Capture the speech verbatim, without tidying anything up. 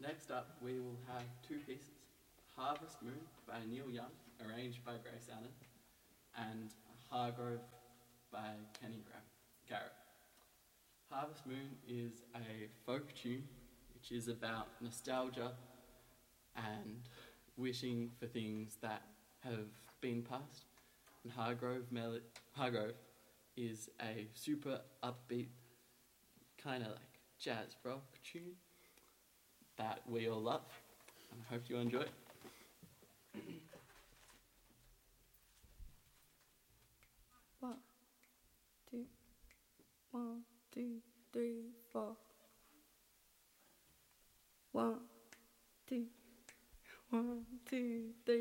Next up, we will have two pieces: Harvest Moon by Neil Young, arranged by Grace Allen, and Hargrove by Kenny Gra- Garrett. Harvest Moon is a folk tune which is about nostalgia and wishing for things that have been past. And Hargrove, Mel- Hargrove is a super upbeat, kind of like jazz rock tune that we all love. And I hope you enjoy it. One, two, one, two, three, four. One, two, one, two, three.